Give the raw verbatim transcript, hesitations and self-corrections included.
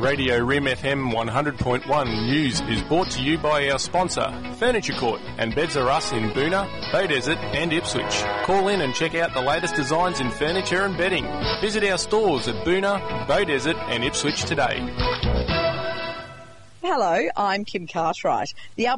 Radio Rim F M one hundred point one News is brought to you by our sponsor, Furniture Court and Beds R Us in Boonah, Beaudesert and Ipswich. Call in and check out the latest designs in furniture and bedding. Visit our stores at Boonah, Beaudesert and Ipswich today. Hello, I'm Kim Cartwright. The